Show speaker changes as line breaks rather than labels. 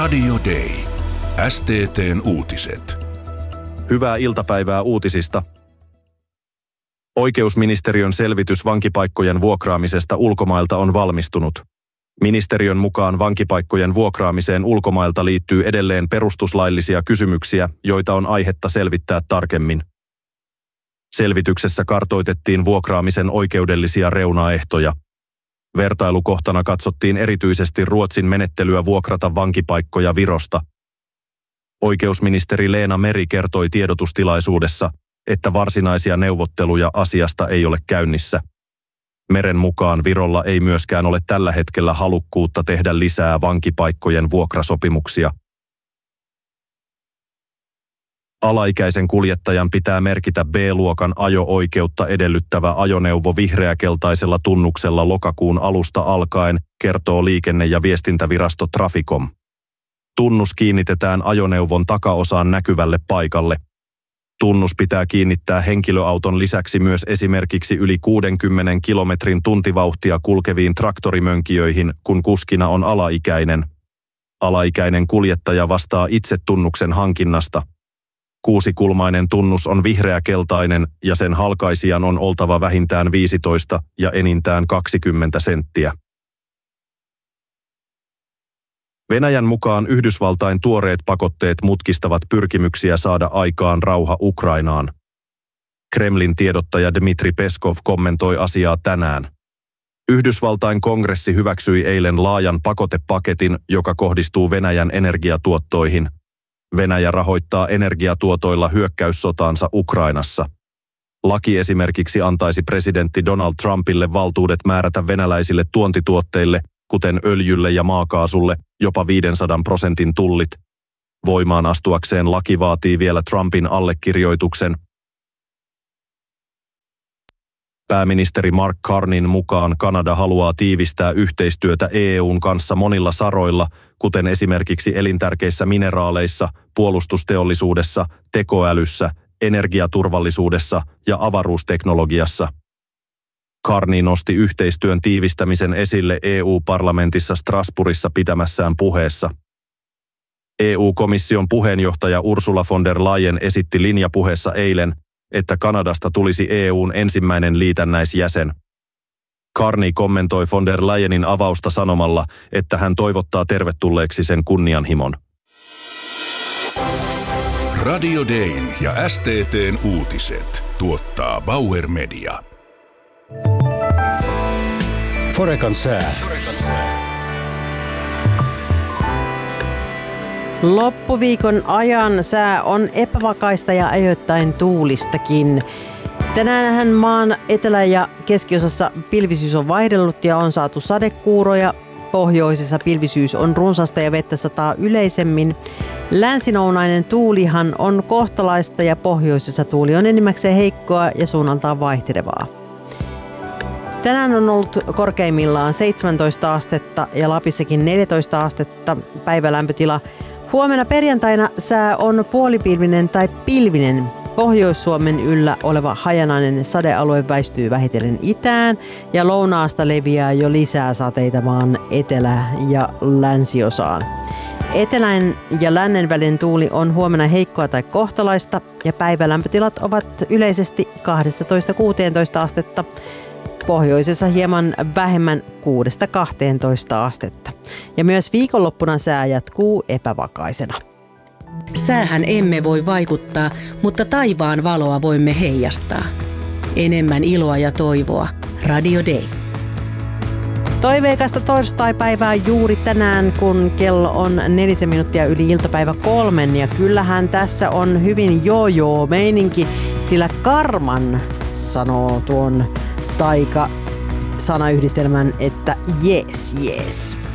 Radio Day. STT:n uutiset.
Hyvää iltapäivää uutisista. Oikeusministeriön selvitys vankipaikkojen vuokraamisesta ulkomailta on valmistunut. Ministeriön mukaan vankipaikkojen vuokraamiseen ulkomailta liittyy edelleen perustuslaillisia kysymyksiä, joita on aihetta selvittää tarkemmin. Selvityksessä kartoitettiin vuokraamisen oikeudellisia reunaehtoja. Vertailukohtana katsottiin erityisesti Ruotsin menettelyä vuokrata vankipaikkoja Virosta. Oikeusministeri Leena Meri kertoi tiedotustilaisuudessa, että varsinaisia neuvotteluja asiasta ei ole käynnissä. Meren mukaan Virolla ei myöskään ole tällä hetkellä halukkuutta tehdä lisää vankipaikkojen vuokrasopimuksia. Alaikäisen kuljettajan pitää merkitä B-luokan ajo-oikeutta edellyttävä ajoneuvo vihreäkeltaisella tunnuksella lokakuun alusta alkaen, kertoo Liikenne- ja viestintävirasto Traficom. Tunnus kiinnitetään ajoneuvon takaosaan näkyvälle paikalle. Tunnus pitää kiinnittää henkilöauton lisäksi myös esimerkiksi yli 60 kilometrin tuntivauhtia kulkeviin traktorimönkijöihin, kun kuskina on alaikäinen. Alaikäinen kuljettaja vastaa itse tunnuksen hankinnasta. 6-kulmainen tunnus on vihreäkeltainen ja sen halkaisijan on oltava vähintään 15 ja enintään 20 senttiä. Venäjän mukaan Yhdysvaltain tuoreet pakotteet mutkistavat pyrkimyksiä saada aikaan rauha Ukrainaan. Kremlin tiedottaja Dmitri Peskov kommentoi asiaa tänään. Yhdysvaltain kongressi hyväksyi eilen laajan pakotepaketin, joka kohdistuu Venäjän energiatuottoihin. Venäjä rahoittaa energiatuotoilla hyökkäyssotaansa Ukrainassa. Laki esimerkiksi antaisi presidentti Donald Trumpille valtuudet määrätä venäläisille tuontituotteille, kuten öljylle ja maakaasulle, jopa 500% tullit. Voimaan astuakseen laki vaatii vielä Trumpin allekirjoituksen. Pääministeri Mark Carneyn mukaan Kanada haluaa tiivistää yhteistyötä EU:n kanssa monilla saroilla, kuten esimerkiksi elintärkeissä mineraaleissa, puolustusteollisuudessa, tekoälyssä, energiaturvallisuudessa ja avaruusteknologiassa. Carney nosti yhteistyön tiivistämisen esille EU-parlamentissa Strasbourgissa pitämässään puheessa. EU-komission puheenjohtaja Ursula von der Leyen esitti linjapuheessa eilen, että Kanadasta tulisi EU:n ensimmäinen liitännäisjäsen. Carney kommentoi von der Leyenin avausta sanomalla, että hän toivottaa tervetulleeksi sen kunnianhimon.
Radio Dayn ja STT:n uutiset tuottaa Bauer Media.
Forecan sää.
Loppuviikon ajan sää on epävakaista ja ajoittain tuulistakin. Tänäänhän maan etelä- ja keskiosassa pilvisyys on vaihdellut ja on saatu sadekuuroja. Pohjoisessa pilvisyys on runsasta ja vettä sataa yleisemmin. Länsinounainen tuulihan on kohtalaista ja pohjoisessa tuuli on enimmäkseen heikkoa ja suunnaltaan vaihtelevaa. Tänään on ollut korkeimmillaan 17 astetta ja Lapissakin 14 astetta päivälämpötila. Huomenna perjantaina sää on puolipilvinen tai pilvinen. Pohjois-Suomen yllä oleva hajanainen sadealue väistyy vähitellen itään ja lounaasta leviää jo lisää sateita maan etelä- ja länsiosaan. Etelän ja lännen välinen tuuli on huomenna heikkoa tai kohtalaista ja päivälämpötilat ovat yleisesti 12-16 astetta. Pohjoisessa hieman vähemmän 6-12 astetta. Ja myös viikonloppuna sää jatkuu epävakaisena.
Säähän emme voi vaikuttaa, mutta taivaan valoa voimme heijastaa. Enemmän iloa ja toivoa. Radio Day.
Toiveikasta torstaipäivää juuri tänään, kun kello on 4 minuuttia yli iltapäivä 3. Ja kyllähän tässä on hyvin joo-meininki, sillä Karman sanoo tuon taika-sanayhdistelmän, että yes.